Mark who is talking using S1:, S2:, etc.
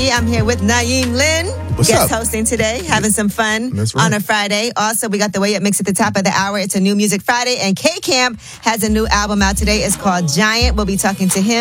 S1: G. I'm here with Naeem Lynn.
S2: What's
S1: guest
S2: up?
S1: hosting today, having some fun
S2: That's right.
S1: on a Friday. Also, we got the Way Up Mix at the top of the hour. It's a new Music Friday, and K-Camp has a new album out today. It's called Giant. We'll be talking to him